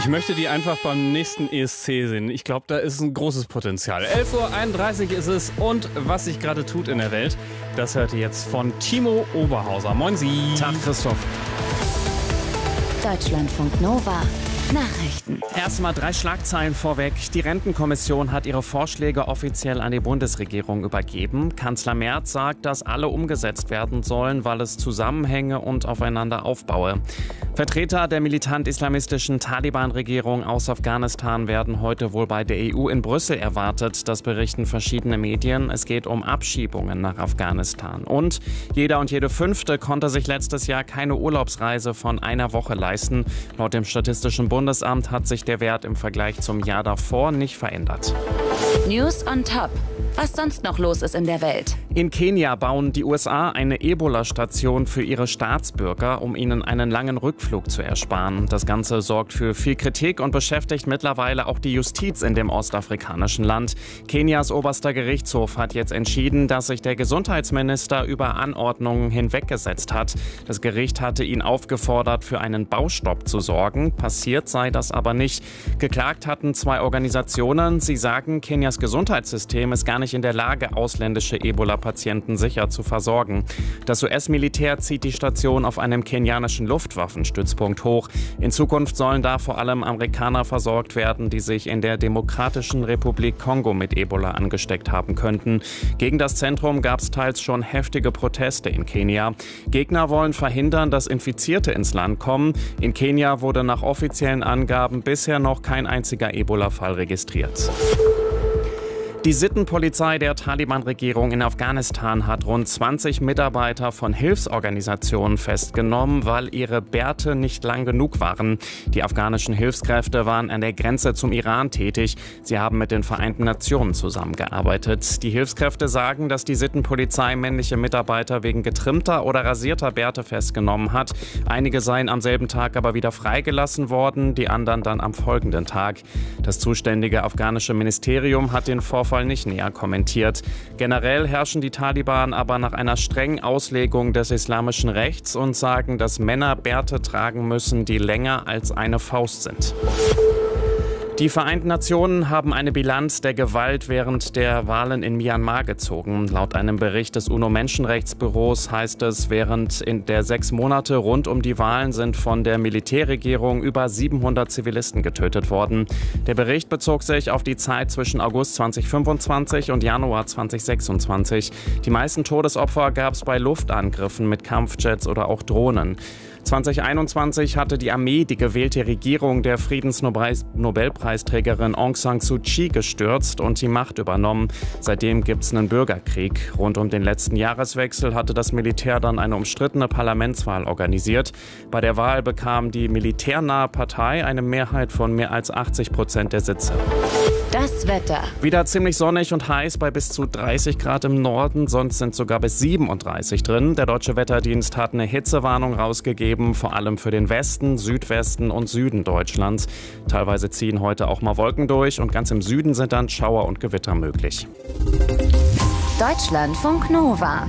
Ich möchte die einfach beim nächsten ESC sehen. Ich glaube, da ist ein großes Potenzial. 11:31 Uhr ist es und was sich gerade tut in der Welt, das hört ihr jetzt von Timo Oberhauser. Moin Sie. Tag, Christoph. Deutschlandfunk Nova. Nachrichten. Erstmal 3 Schlagzeilen vorweg. Die Rentenkommission hat ihre Vorschläge offiziell an die Bundesregierung übergeben. Kanzler Merz sagt, dass alle umgesetzt werden sollen, weil es Zusammenhänge und aufeinander aufbaue. Vertreter der militant-islamistischen Taliban-Regierung aus Afghanistan werden heute wohl bei der EU in Brüssel erwartet. Das berichten verschiedene Medien. Es geht um Abschiebungen nach Afghanistan. Und jeder und jede Fünfte konnte sich letztes Jahr keine Urlaubsreise von einer Woche leisten. Laut dem Statistischen Bundesamt hat sich der Wert im Vergleich zum Jahr davor nicht verändert. News on top. Was sonst noch los ist in der Welt. In Kenia bauen die USA eine Ebola-Station für ihre Staatsbürger, um ihnen einen langen Rückflug zu ersparen. Das Ganze sorgt für viel Kritik und beschäftigt mittlerweile auch die Justiz in dem ostafrikanischen Land. Kenias oberster Gerichtshof hat jetzt entschieden, dass sich der Gesundheitsminister über Anordnungen hinweggesetzt hat. Das Gericht hatte ihn aufgefordert, für einen Baustopp zu sorgen. Passiert sei das aber nicht. Geklagt hatten 2 Organisationen. Sie sagen, Kenias Gesundheitssystem ist gar nicht in der Lage, ausländische Ebola-Patienten sicher zu versorgen. Das US-Militär zieht die Station auf einem kenianischen Luftwaffenstützpunkt hoch. In Zukunft sollen da vor allem Amerikaner versorgt werden, die sich in der Demokratischen Republik Kongo mit Ebola angesteckt haben könnten. Gegen das Zentrum gab es teils schon heftige Proteste in Kenia. Gegner wollen verhindern, dass Infizierte ins Land kommen. In Kenia wurde nach offiziellen Angaben bisher noch kein einziger Ebola-Fall registriert. Die Sittenpolizei der Taliban-Regierung in Afghanistan hat rund 20 Mitarbeiter von Hilfsorganisationen festgenommen, weil ihre Bärte nicht lang genug waren. Die afghanischen Hilfskräfte waren an der Grenze zum Iran tätig. Sie haben mit den Vereinten Nationen zusammengearbeitet. Die Hilfskräfte sagen, dass die Sittenpolizei männliche Mitarbeiter wegen getrimmter oder rasierter Bärte festgenommen hat. Einige seien am selben Tag aber wieder freigelassen worden, die anderen dann am folgenden Tag. Das zuständige afghanische Ministerium hat den Vorfall nicht näher kommentiert. Generell herrschen die Taliban aber nach einer strengen Auslegung des islamischen Rechts und sagen, dass Männer Bärte tragen müssen, die länger als eine Faust sind. Die Vereinten Nationen haben eine Bilanz der Gewalt während der Wahlen in Myanmar gezogen. Laut einem Bericht des UNO-Menschenrechtsbüros heißt es, während in der 6 Monate rund um die Wahlen sind von der Militärregierung über 700 Zivilisten getötet worden. Der Bericht bezog sich auf die Zeit zwischen August 2025 und Januar 2026. Die meisten Todesopfer gab es bei Luftangriffen mit Kampfjets oder auch Drohnen. 2021 hatte die Armee die gewählte Regierung der Friedensnobelpreisträgerin Aung San Suu Kyi gestürzt und die Macht übernommen. Seitdem gibt es einen Bürgerkrieg. Rund um den letzten Jahreswechsel hatte das Militär dann eine umstrittene Parlamentswahl organisiert. Bei der Wahl bekam die militärnahe Partei eine Mehrheit von mehr als 80% der Sitze. Das Wetter. Wieder ziemlich sonnig und heiß bei bis zu 30 Grad im Norden, sonst sind sogar bis 37 drin. Der Deutsche Wetterdienst hat eine Hitzewarnung rausgegeben, vor allem für den Westen, Südwesten und Süden Deutschlands. Teilweise ziehen heute auch mal Wolken durch und ganz im Süden sind dann Schauer und Gewitter möglich. Deutschlandfunk Nova.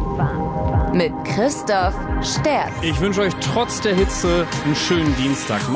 Mit Christoph Sterz. Ich wünsche euch trotz der Hitze einen schönen Dienstag.